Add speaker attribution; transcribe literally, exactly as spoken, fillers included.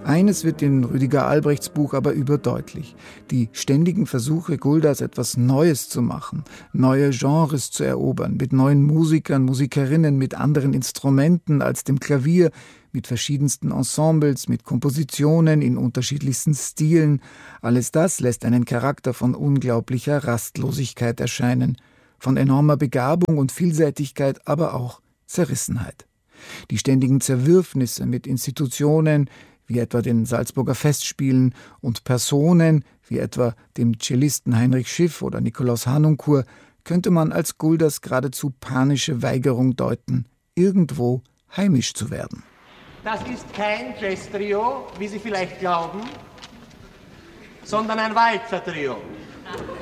Speaker 1: Eines wird in Rüdiger Albrechts Buch aber überdeutlich: Die ständigen Versuche Guldas, etwas Neues zu machen, neue Genres zu erobern, mit neuen Musikern, Musikerinnen, mit anderen Instrumenten als dem Klavier, mit verschiedensten Ensembles, mit Kompositionen in unterschiedlichsten Stilen. Alles das lässt einen Charakter von unglaublicher Rastlosigkeit erscheinen, von enormer Begabung und Vielseitigkeit, aber auch Zerrissenheit. Die ständigen Zerwürfnisse mit Institutionen, wie etwa den Salzburger Festspielen, und Personen, wie etwa dem Cellisten Heinrich Schiff oder Nikolaus Harnoncourt, könnte man als Guldas geradezu panische Weigerung deuten, irgendwo heimisch zu werden.
Speaker 2: Das ist kein Jazz-Trio, wie Sie vielleicht glauben, sondern ein Walzer-Trio.